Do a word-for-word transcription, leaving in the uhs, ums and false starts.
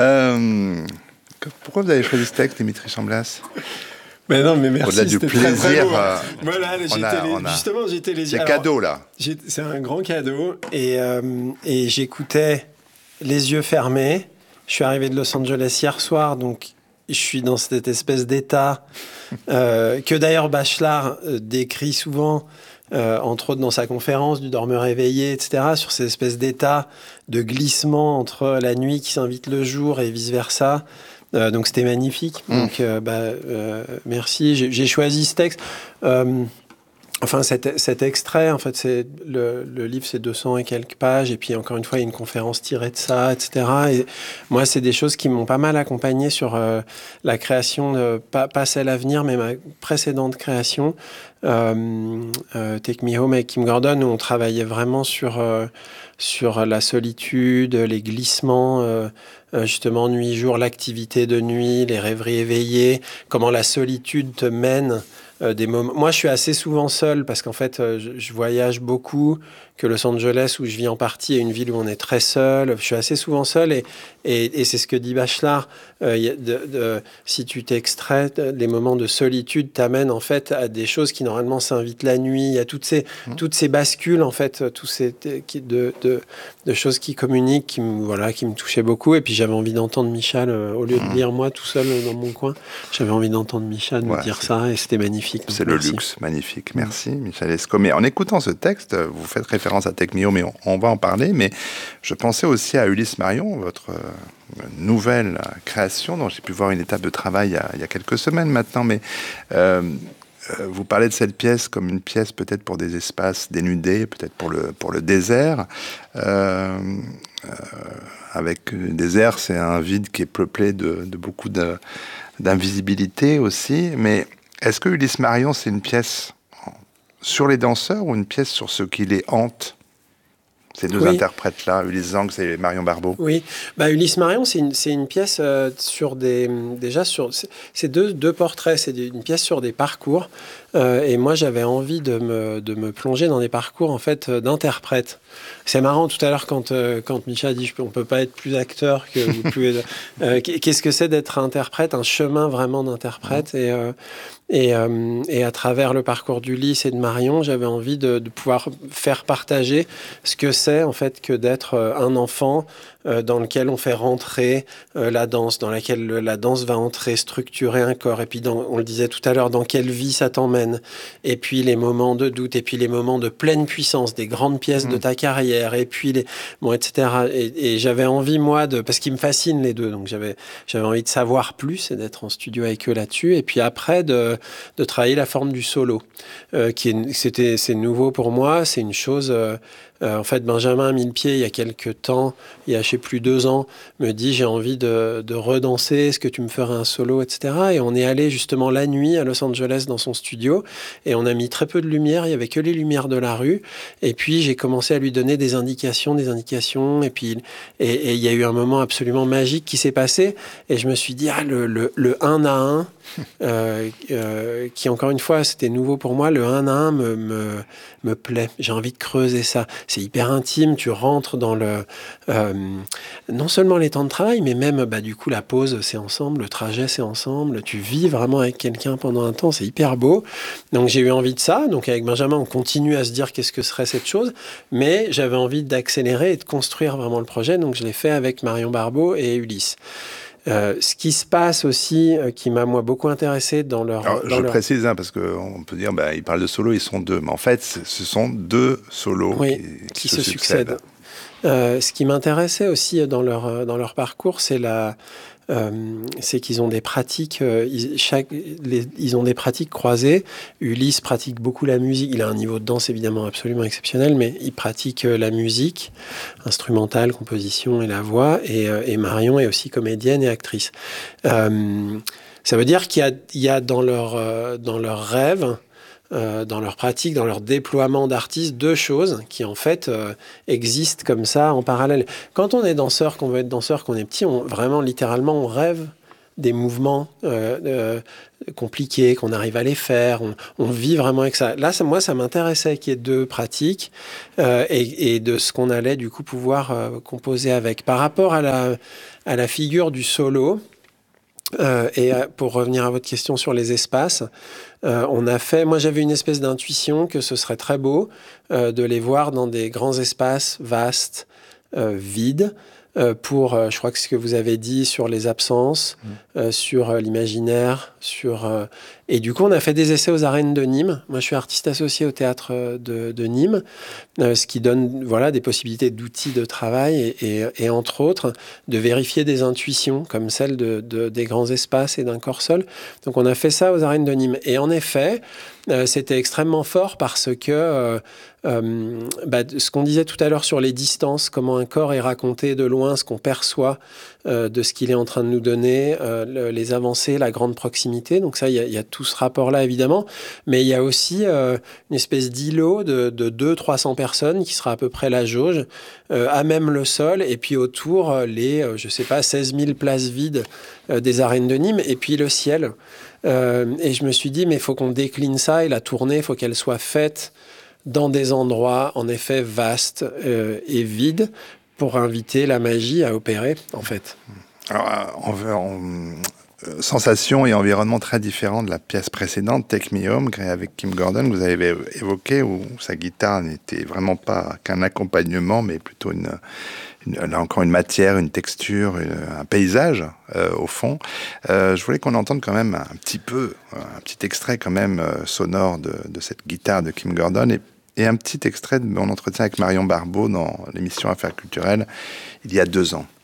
Euh, pourquoi vous avez choisi ce texte, Dimitri Chamblas? Mais non, mais merci. Au-delà du plaisir, très, très euh, voilà, on a, les, on a, justement, j'étais les. C'est cadeau là. C'est un grand cadeau et, euh, et j'écoutais les yeux fermés. Je suis arrivé de Los Angeles hier soir, donc je suis dans cette espèce d'état euh, que d'ailleurs Bachelard euh, décrit souvent. Euh, entre autres dans sa conférence du dormeur éveillé, et cetera, sur ces espèces d'états de glissement entre la nuit qui s'invite le jour et vice-versa. Euh, donc c'était magnifique. Mmh. Donc euh, bah, euh, merci. J'ai, j'ai choisi ce texte. Euh, Enfin, cet, cet extrait, en fait, c'est le, le livre, c'est deux cents et quelques pages, et puis encore une fois, il y a une conférence tirée de ça, et cetera. Et moi, c'est des choses qui m'ont pas mal accompagné sur euh, la création, de, pas, pas celle à venir, mais ma précédente création, euh, euh, Take Me Home avec Kim Gordon, où on travaillait vraiment sur euh, sur la solitude, les glissements. Euh, justement, nuit-jour, l'activité de nuit, les rêveries éveillées, comment la solitude te mène. Euh, des moments. Moi, je suis assez souvent seul parce qu'en fait, euh, je, je voyage beaucoup, que Los Angeles, où je vis en partie, est une ville où on est très seul. Je suis assez souvent seul et, et, et c'est ce que dit Bachelard. Euh, y a de, de, si tu t'extrais, les moments de solitude t'amènent en fait à des choses qui normalement s'invitent la nuit. Il y a toutes ces, mmh. toutes ces bascules, en fait, tous ces, de, de, de choses qui communiquent, qui me, voilà, qui me touchaient beaucoup. Et puis, j'avais envie d'entendre Michal, euh, au lieu de lire moi tout seul dans mon coin, j'avais envie d'entendre Michal nous ouais, dire ça et c'était magnifique. C'est le luxe, magnifique. Merci, Michal Esco. Mais en écoutant ce texte, vous faites référence à Take Me Home, mais on, on va en parler. Mais je pensais aussi à Ulysse Marion, votre euh, nouvelle création, dont j'ai pu voir une étape de travail il y a, il y a quelques semaines maintenant. Mais euh, euh, vous parlez de cette pièce comme une pièce peut-être pour des espaces dénudés, peut-être pour le, pour le désert. Euh, euh, avec le désert, c'est un vide qui est peuplé de, de beaucoup de, d'invisibilité aussi. Mais est-ce que Ulysse Marion, c'est une pièce sur les danseurs ou une pièce sur ce qui les hante? Ces deux oui. interprètes-là, Ulysse Zang et Marion Barbeau. Oui, bah, Ulysse Marion, c'est une, c'est une pièce euh, sur des... Déjà, sur, c'est, c'est deux, deux portraits, c'est une pièce sur des parcours. Euh, et moi, j'avais envie de me, de me plonger dans des parcours, en fait, euh, d'interprètes. C'est marrant, tout à l'heure, quand, euh, quand Micha dit on ne peut pas être plus acteur que... plus, euh, qu'est-ce que c'est d'être interprète? Un chemin vraiment d'interprète. Mmh. Et... Euh, Et, euh, et à travers le parcours d'Ulysse et de Marion, j'avais envie de, de pouvoir faire partager ce que c'est en fait que d'être un enfant euh, dans lequel on fait rentrer euh, la danse, dans laquelle le, la danse va entrer, structurer un corps. Et puis, dans, on le disait tout à l'heure, dans quelle vie ça t'emmène. Et puis les moments de doute, et puis les moments de pleine puissance, des grandes pièces mmh. de ta carrière, et puis les... Bon, et cetera. Et, et j'avais envie, moi, de... Parce qu'ils me fascinent les deux, donc j'avais, j'avais envie de savoir plus et d'être en studio avec eux là-dessus. Et puis après, de... de travailler la forme du solo, euh, qui est, c'était, c'est nouveau pour moi, c'est une chose... Euh, euh, en fait, Benjamin Millepied, il y a quelques temps, il y a, je sais plus, deux ans, me dit, j'ai envie de, de redanser, est-ce que tu me ferais un solo, et cetera. Et on est allé justement la nuit à Los Angeles dans son studio, et on a mis très peu de lumière, il n'y avait que les lumières de la rue, et puis j'ai commencé à lui donner des indications, des indications, et puis et, et il y a eu un moment absolument magique qui s'est passé, et je me suis dit, ah, le, le, le un à un, Euh, euh, qui encore une fois c'était nouveau pour moi, le un à un me, me, me plaît, j'ai envie de creuser ça, c'est hyper intime, tu rentres dans le euh, non seulement les temps de travail mais même bah, du coup la pause c'est ensemble, le trajet c'est ensemble, tu vis vraiment avec quelqu'un pendant un temps, c'est hyper beau, donc j'ai eu envie de ça, donc avec Benjamin on continue à se dire qu'est-ce que serait cette chose, mais j'avais envie d'accélérer et de construire vraiment le projet, donc je l'ai fait avec Marion Barbeau et Ulysse. Euh, ce qui se passe aussi, euh, qui m'a moi beaucoup intéressé dans leur... Alors, dans je leur... précise, hein, parce qu'on peut dire, bah, ils parlent de solo, ils sont deux. Mais en fait, ce sont deux solos oui, qui, qui, qui se, se succèdent. succèdent. Euh, ce qui m'intéressait aussi dans leur, dans leur parcours, c'est la... Euh, c'est qu'ils ont des pratiques, euh, ils, chaque, les, ils ont des pratiques croisées. Ulysse pratique beaucoup la musique. Il a un niveau de danse évidemment absolument exceptionnel, mais il pratique euh, la musique instrumentale, composition et la voix. Et, euh, et Marion est aussi comédienne et actrice. Euh, ça veut dire qu'il y a, il y a dans leur euh, dans leurs rêves, Euh, dans leur pratique, dans leur déploiement d'artistes, deux choses qui en fait euh, existent comme ça en parallèle. Quand on est danseur, qu'on veut être danseur, qu'on est petit, on, vraiment littéralement on rêve des mouvements euh, euh, compliqués, qu'on arrive à les faire, on, on vit vraiment avec ça. Là, ça, moi, ça m'intéressait qu'il y ait deux pratiques euh, et, et de ce qu'on allait du coup pouvoir euh, composer avec. Par rapport à la, à la figure du solo, euh, et pour revenir à votre question sur les espaces, euh, on a fait, moi j'avais une espèce d'intuition que ce serait très beau euh, de les voir dans des grands espaces vastes, euh, vides, Euh, pour, euh, je crois que ce que vous avez dit sur les absences, mmh. euh, sur euh, l'imaginaire, sur... Euh, et du coup, on a fait des essais aux arènes de Nîmes. Moi, je suis artiste associé au théâtre de, de Nîmes, euh, ce qui donne voilà, des possibilités d'outils de travail et, et, et, entre autres, de vérifier des intuitions, comme celle de, de, des grands espaces et d'un corps seul. Donc, on a fait ça aux arènes de Nîmes. Et en effet, euh, c'était extrêmement fort parce que... Euh, Euh, bah, ce qu'on disait tout à l'heure sur les distances, comment un corps est raconté de loin, ce qu'on perçoit euh, de ce qu'il est en train de nous donner, euh, le, les avancées, la grande proximité. Donc ça, il y, y a tout ce rapport-là, évidemment. Mais il y a aussi euh, une espèce d'îlot de, de deux cents à trois cents personnes, qui sera à peu près la jauge, euh, à même le sol, et puis autour, les, euh, je sais pas, seize mille places vides euh, des arènes de Nîmes, et puis le ciel. Euh, et je me suis dit, mais il faut qu'on décline ça, et la tournée, il faut qu'elle soit faite dans des endroits, en effet, vastes euh, et vides, pour inviter la magie à opérer, en fait. Alors, en, en, euh, sensation et environnement très différents de la pièce précédente, Take Me Home, créée avec Kim Gordon, que vous avez évoqué, où sa guitare n'était vraiment pas qu'un accompagnement, mais plutôt une... Une, là encore une matière, une texture, une, un paysage euh, au fond. Euh, je voulais qu'on entende quand même un petit peu, un petit extrait quand même euh, sonore de, de cette guitare de Kim Gordon et, et un petit extrait de mon entretien avec Marion Barbeau dans l'émission Affaires culturelles il y a deux ans.